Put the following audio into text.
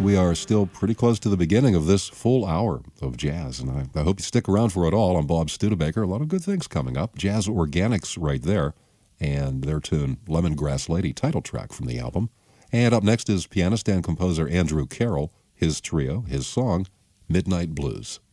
we are still pretty close to the beginning of this full hour of jazz, and I hope you stick around for it all. I'm Bob Studebaker. A lot of good things coming up. Jazz Organics right there, and their tune Lemongrass Lady, title track from the album. And up next is pianist and composer Andrew Carroll, his trio, his song, Midnight Blues.